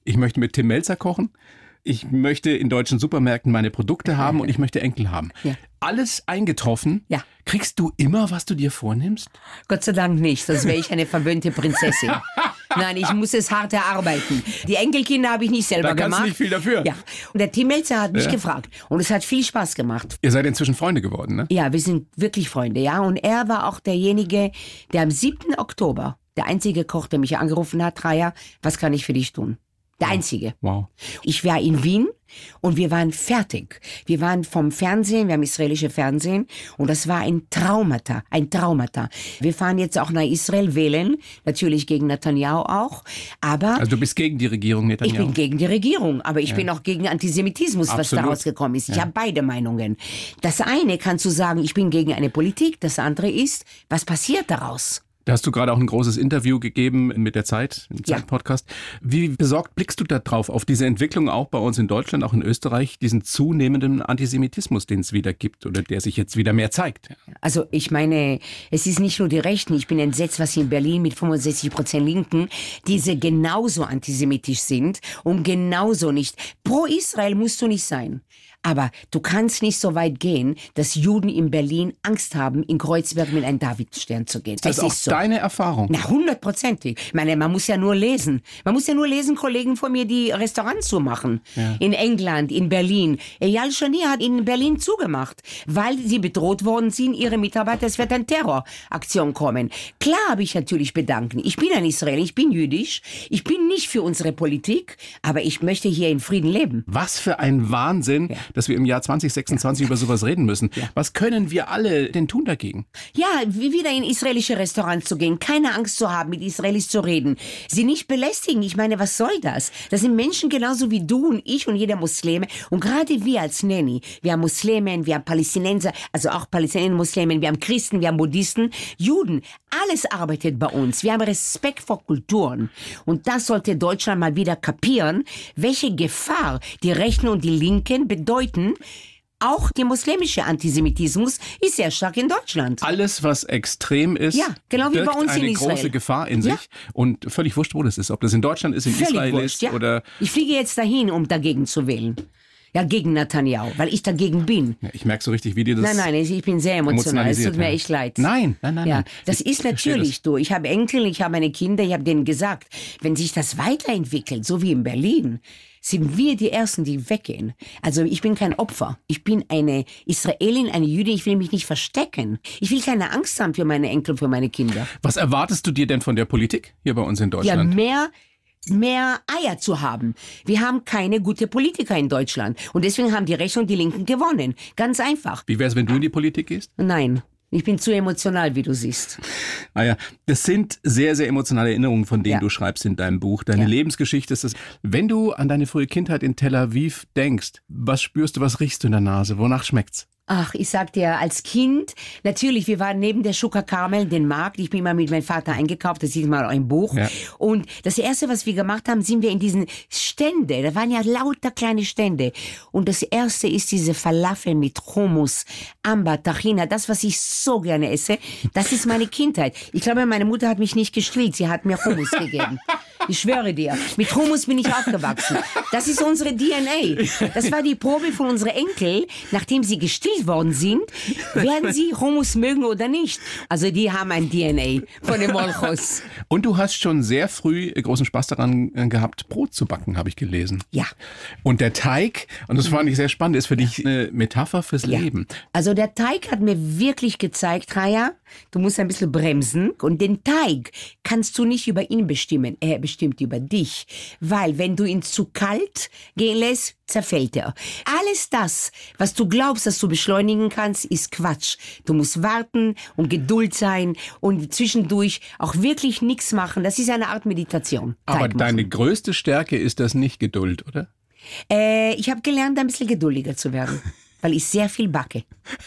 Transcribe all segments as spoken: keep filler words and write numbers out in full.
ich möchte mit Tim Melzer kochen, ich möchte in deutschen Supermärkten meine Produkte haben und ich möchte Enkel haben. Ja. Alles eingetroffen. Ja. Kriegst du immer, was du dir vornimmst? Gott sei Dank nicht, sonst wäre ich eine verwöhnte Prinzessin. Nein, ich muss es hart erarbeiten. Die Enkelkinder habe ich nicht selber da kannst gemacht. Du nicht viel dafür. Ja. Und der Tim Melzer hat mich ja. gefragt. Und es hat viel Spaß gemacht. Ihr seid inzwischen Freunde geworden, ne? Ja, wir sind wirklich Freunde, ja. Und er war auch derjenige, der am siebten Oktober, der einzige Koch, der mich angerufen hat, Raya, was kann ich für dich tun? Der einzige. Wow. Ich war in Wien und wir waren fertig. Wir waren vom Fernsehen, wir haben israelische Fernsehen und das war ein Traumata, ein Traumata. Wir fahren jetzt auch nach Israel wählen, natürlich gegen Netanyahu auch, aber... Also du bist gegen die Regierung Netanyahu? Ich bin gegen die Regierung, aber ich ja. bin auch gegen Antisemitismus, was Absolut. daraus gekommen ist. Ich ja. habe beide Meinungen. Das eine kannst du sagen, ich bin gegen eine Politik, das andere ist, was passiert daraus? Da hast du gerade auch ein großes Interview gegeben mit der Zeit, im Zeit-Podcast. Ja. Wie besorgt blickst du da drauf, auf diese Entwicklung auch bei uns in Deutschland, auch in Österreich, diesen zunehmenden Antisemitismus, den es wieder gibt oder der sich jetzt wieder mehr zeigt? Also ich meine, es ist nicht nur die Rechten. Ich bin entsetzt, was in Berlin mit fünfundsechzig Prozent Linken, diese genauso antisemitisch sind und genauso nicht. Pro Israel musst du nicht sein. Aber du kannst nicht so weit gehen, dass Juden in Berlin Angst haben, in Kreuzberg mit einem Davidstern zu gehen. Das ist auch so. Deine Erfahrung? Na, hundertprozentig. Ich meine, man muss ja nur lesen. Man muss ja nur lesen, Kollegen von mir, die Restaurants zumachen. Ja. In England, in Berlin. Eyal Shani hat in Berlin zugemacht, weil sie bedroht worden sind, ihre Mitarbeiter, es wird eine Terroraktion kommen. Klar habe ich natürlich Bedanken. Ich bin ein Israeli, ich bin jüdisch. Ich bin nicht für unsere Politik, aber ich möchte hier in Frieden leben. Was für ein Wahnsinn, ja. dass wir im Jahr zwanzig sechsundzwanzig ja. über sowas reden müssen. Ja. Was können wir alle denn tun dagegen? Ja, wie wieder in israelische Restaurants zu gehen, keine Angst zu haben, mit Israelis zu reden, sie nicht belästigen. Ich meine, was soll das? Das sind Menschen genauso wie du und ich und jeder Muslime. Und gerade wir als Nanny, wir haben Muslimen, wir haben Palästinenser, also auch Palästinenser, Muslimen, wir haben Christen, wir haben Buddhisten, Juden. Alles arbeitet bei uns. Wir haben Respekt vor Kulturen. Und das sollte Deutschland mal wieder kapieren, welche Gefahr die Rechten und die Linken bedeuten. Auch der muslimische Antisemitismus ist sehr stark in Deutschland. Alles, was extrem ist, ja, genau wie bei uns eine in Israel. große Gefahr in sich. Ja. Und völlig wurscht, wo das ist. Ob das in Deutschland ist, in Völlig Israel wurscht, ist ja. oder... Ich fliege jetzt dahin, um dagegen zu wählen. Ja, gegen Netanyahu, weil ich dagegen bin. Ja, ich merke so richtig, wie dir das... Nein, nein, ich bin sehr emotional. Es tut mir ja. echt leid. Nein, nein, nein. Ja, nein. das ich, ist natürlich das. du. Ich habe Enkel, ich habe meine Kinder, ich habe denen gesagt, wenn sich das weiterentwickelt, so wie in Berlin, sind wir die Ersten, die weggehen. Also ich bin kein Opfer. Ich bin eine Israelin, eine Jüdin. Ich will mich nicht verstecken. Ich will keine Angst haben für meine Enkel, für meine Kinder. Was erwartest du dir denn von der Politik hier bei uns in Deutschland? Ja, mehr... mehr Eier zu haben. Wir haben keine gute Politiker in Deutschland. Und deswegen haben die Rechten und die Linken gewonnen. Ganz einfach. Wie wäre es, wenn du in die Politik gehst? Nein. Ich bin zu emotional, wie du siehst. Ah ja, das sind sehr, sehr emotionale Erinnerungen, von denen ja. du schreibst in deinem Buch. Deine ja. Lebensgeschichte ist das. Wenn du an deine frühe Kindheit in Tel Aviv denkst, was spürst du, was riechst du in der Nase? Wonach schmeckt's? Ach, ich sag dir, als Kind, natürlich, wir waren neben der Schuka Carmel, den Markt. Ich bin mal mit meinem Vater eingekauft, das sieht man auch im Buch. Ja. Und das Erste, was wir gemacht haben, sind wir in diesen Stände. Da waren ja lauter kleine Stände. Und das Erste ist diese Falafel mit Hummus, Amber, Tahina, das, was ich so gerne esse. Das ist meine Kindheit. Ich glaube, meine Mutter hat mich nicht gestillt, sie hat mir Hummus gegeben. Ich schwöre dir, mit Hummus bin ich aufgewachsen. Das ist unsere D N A. Das war die Probe von unseren Enkel, nachdem sie gestillt worden sind, werden sie Hummus mögen oder nicht. Also die haben ein D N A von den Molchos. Und du hast schon sehr früh großen Spaß daran gehabt, Brot zu backen, habe ich gelesen. Ja. Und der Teig, und das fand ich sehr spannend, ist für dich eine Metapher fürs ja. Leben. Also der Teig hat mir wirklich gezeigt, Raya, du musst ein bisschen bremsen. Und den Teig kannst du nicht über ihn bestimmen. Er bestimmt über dich. Weil wenn du ihn zu kalt gehen lässt, zerfällt er. Alles das, was du glaubst, dass du beschleunigen kannst, ist Quatsch. Du musst warten und Geduld sein und zwischendurch auch wirklich nichts machen. Das ist eine Art Meditation. Aber deine größte Stärke ist das nicht Geduld, oder? Äh, ich habe gelernt, ein bisschen geduldiger zu werden. Weil ich sehr viel backe.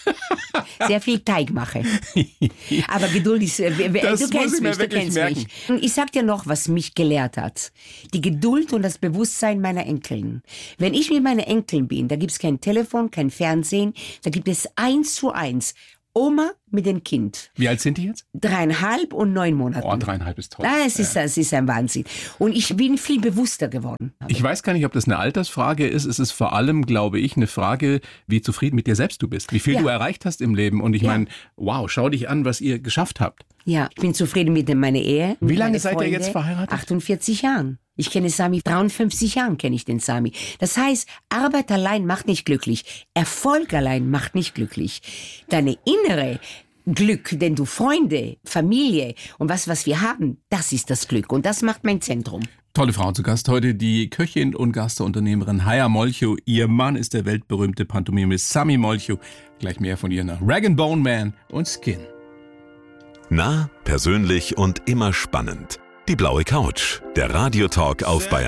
Sehr viel Teig mache. Aber Geduld ist, äh, das du kennst mich, du kennst merken. mich. Und ich sag dir noch, was mich gelehrt hat. Die Geduld und das Bewusstsein meiner Enkeln. Wenn ich mit meinen Enkeln bin, da gibt es kein Telefon, kein Fernsehen, da gibt es eins zu eins. Oma mit dem Kind. Wie alt sind die jetzt? Dreieinhalb und neun Monate. Oh, dreieinhalb ist toll. Ah, es ist, ja. es ist ein Wahnsinn. Und ich bin viel bewusster geworden. Ich weiß gar nicht, ob das eine Altersfrage ist. Es ist vor allem, glaube ich, eine Frage, wie zufrieden mit dir selbst du bist. Wie viel ja. du erreicht hast im Leben. Und ich ja. meine, wow, schau dich an, was ihr geschafft habt. Ja, ich bin zufrieden mit meiner Ehe. Wie lange seid ihr jetzt verheiratet? achtundvierzig Jahren. Ich kenne Sami, dreiundfünfzig Jahren kenne ich den Sami. Das heißt, Arbeit allein macht nicht glücklich. Erfolg allein macht nicht glücklich. Deine innere Glück, denn du Freunde, Familie und was, was wir haben, das ist das Glück. Und das macht mein Zentrum. Tolle Frau zu Gast heute, die Köchin und Gasteunternehmerin Haya Molcho. Ihr Mann ist der weltberühmte Pantomimist Sami Molcho. Gleich mehr von ihr nach Rag and Bone Man und Skin. Nah, persönlich und immer spannend. Die blaue Couch, der Radiotalk auf Bayern